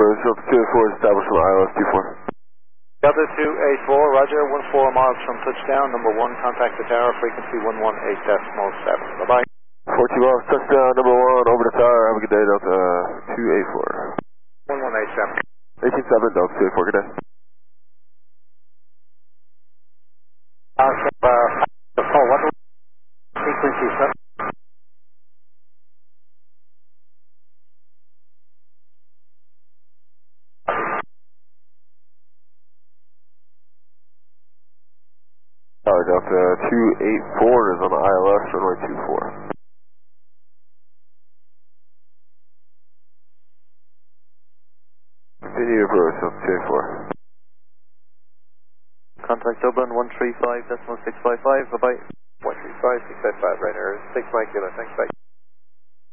approach, Delta 284 established on ILS 24. Delta 284, roger, 14 miles from touchdown, number 1, contact the tower, frequency 118.7. Bye-bye. 42 miles, touchdown, number 1, over the tower, have a good day, Delta 284. 1187. 187, Delta 284, good day. What frequency, sir? Tower Delta 284 is on ILS runway 24. Continue approach, Delta 284. Contact Dublin 135.655, bye-bye. 135, 655, Rainer, 6 Mike Kilo, thanks, bye.